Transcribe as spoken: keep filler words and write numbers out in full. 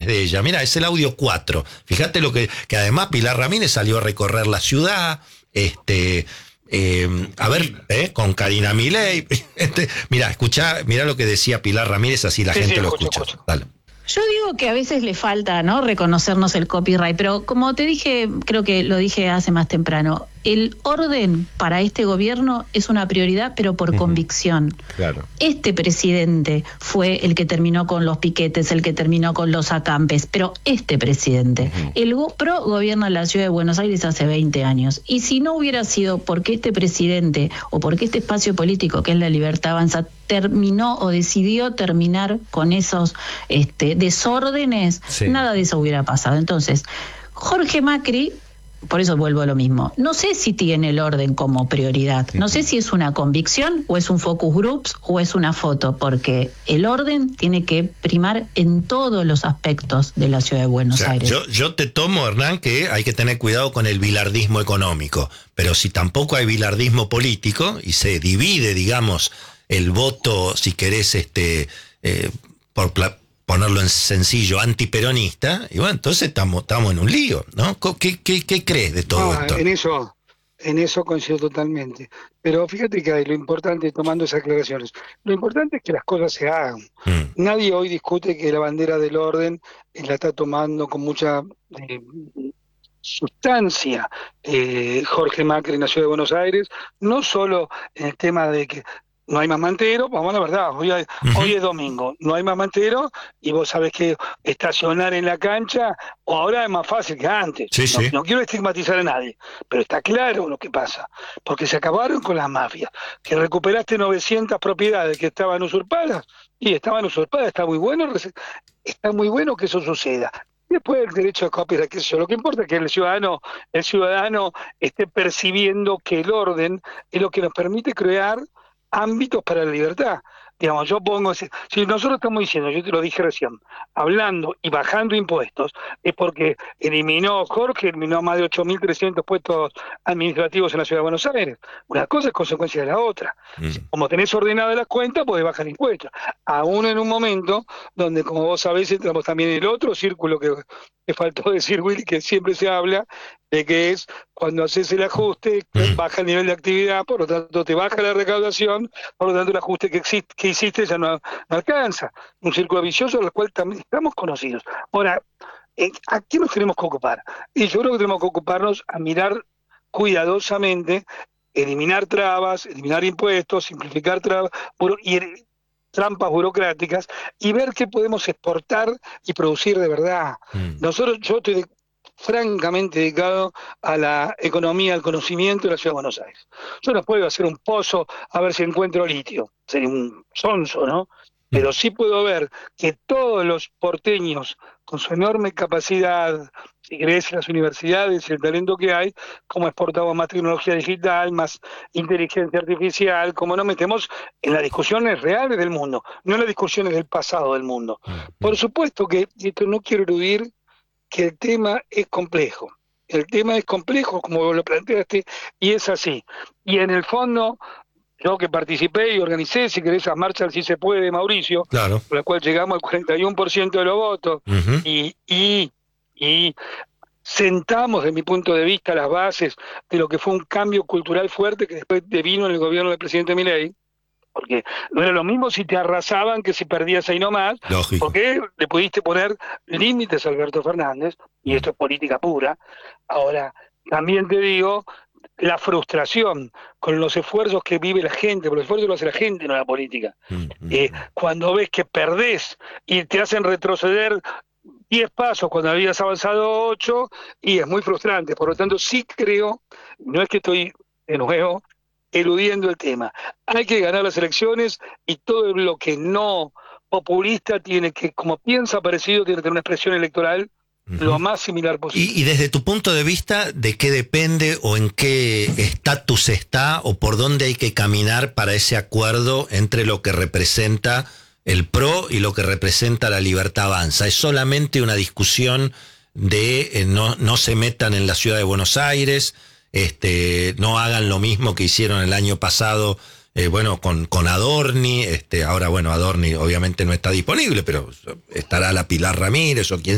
de ella. Mira, es el audio cuatro. Fíjate lo que, que además Pilar Ramírez salió a recorrer la ciudad, este, eh, a ver, eh, con Karina Milei. Este, mira, escuchá, mira lo que decía Pilar Ramírez, así la Sí, gente sí, lo escucho, escucha. escucho. Dale. Yo digo que a veces le falta, ¿no?, reconocernos el copyright, pero como te dije, creo que lo dije hace más temprano, el orden para este gobierno es una prioridad, pero por uh-huh. convicción. Claro. Este presidente fue el que terminó con los piquetes, el que terminó con los acampes, pero este presidente, uh-huh. el PRO gobierna la ciudad de Buenos Aires hace veinte años, y si no hubiera sido porque este presidente o porque este espacio político que es la Libertad Avanza terminó o decidió terminar con esos este, desórdenes, sí. nada de eso hubiera pasado. Entonces, Jorge Macri, por eso vuelvo a lo mismo, no sé si tiene el orden como prioridad, no sé si es una convicción o es un focus groups o es una foto, porque el orden tiene que primar en todos los aspectos de la ciudad de Buenos o sea, Aires. Yo, yo te tomo, Hernán, que hay que tener cuidado con el bilardismo económico, pero si tampoco hay bilardismo político y se divide, digamos, el voto, si querés, este, eh, por pla- ponerlo en sencillo, antiperonista, y bueno, entonces estamos estamos en un lío, ¿no? ¿Qué, qué, qué crees de todo no, esto? En eso, en eso coincido totalmente. Pero fíjate que hay lo importante, tomando esas aclaraciones, lo importante es que las cosas se hagan. Mm. Nadie hoy discute que la bandera del orden la está tomando con mucha eh, sustancia eh, Jorge Macri en la ciudad de Buenos Aires, no solo en el tema de que no hay más mantero, vamos a la verdad, hoy, hay, uh-huh. hoy es domingo, no hay más mantero y vos sabés que estacionar en la cancha ahora es más fácil que antes. Sí, no, sí. no quiero estigmatizar a nadie, pero está claro lo que pasa, porque se acabaron con las mafias, que recuperaste novecientas propiedades que estaban usurpadas, y estaban usurpadas, está muy bueno, está muy bueno que eso suceda. Después el derecho de copyright, qué sé yo, lo que importa es que el ciudadano, el ciudadano esté percibiendo que el orden es lo que nos permite crear ámbitos para la libertad. Digamos, yo pongo, si nosotros estamos diciendo, yo te lo dije recién, hablando y bajando impuestos, es porque eliminó, Jorge eliminó más de ocho mil trescientos puestos administrativos en la ciudad de Buenos Aires. Una cosa es consecuencia de la otra. Mm. Como tenés ordenadas las cuentas, podés bajar impuestos. Aún en un momento donde, como vos sabés, entramos también en el otro círculo que, que faltó decir, Willy, que siempre se habla, de que es cuando haces el ajuste, mm. baja el nivel de actividad, por lo tanto te baja la recaudación, por lo tanto el ajuste que, existe, que hiciste ya no, no alcanza. Un círculo vicioso del cual también estamos conocidos. Ahora, ¿a qué nos tenemos que ocupar? Y yo creo que tenemos que ocuparnos a mirar cuidadosamente, eliminar trabas, eliminar impuestos, simplificar trabas, y trampas burocráticas, y ver qué podemos exportar y producir de verdad. Mm. Nosotros, yo estoy de, francamente dedicado a la economía, al conocimiento de la ciudad de Buenos Aires. Yo no puedo hacer un pozo a ver si encuentro litio, sería un sonso, ¿no? Pero sí puedo ver que todos los porteños, con su enorme capacidad, si querés, las universidades y el talento que hay, cómo exportamos más tecnología digital, más inteligencia artificial, cómo nos metemos en las discusiones reales del mundo, no en las discusiones del pasado del mundo. Por supuesto que, esto no quiero eludir, que el tema es complejo. El tema es complejo, como lo planteaste, y es así. Y en el fondo, yo que participé y organicé, si querés, esas marchas Si Se Puede, Mauricio, claro, con la cual llegamos al cuarenta y uno por ciento de los votos, uh-huh. y, y, y sentamos, desde mi punto de vista, las bases de lo que fue un cambio cultural fuerte que después devino en el gobierno del presidente Milei, porque no era lo mismo si te arrasaban que si perdías ahí nomás, lógico, porque le pudiste poner límites a Alberto Fernández, y esto es política pura. Ahora, también te digo, la frustración con los esfuerzos que vive la gente, porque los esfuerzos lo hace la gente, no la política. Mm-hmm. Eh, cuando ves que perdés y te hacen retroceder diez pasos cuando habías avanzado ocho, y es muy frustrante. Por lo tanto, sí creo, no es que estoy de nuevo eludiendo el tema. Hay que ganar las elecciones y todo lo que no populista tiene que, como piensa parecido, tiene que tener una expresión electoral uh-huh. lo más similar posible. Y, y desde tu punto de vista, ¿de qué depende o en qué estatus está o por dónde hay que caminar para ese acuerdo entre lo que representa el PRO y lo que representa la Libertad Avanza? ¿Es solamente una discusión de eh, no, no se metan en la ciudad de Buenos Aires, este, no hagan lo mismo que hicieron el año pasado, eh, bueno, con, con Adorni, este, ahora bueno, Adorni obviamente no está disponible, pero estará la Pilar Ramírez o quien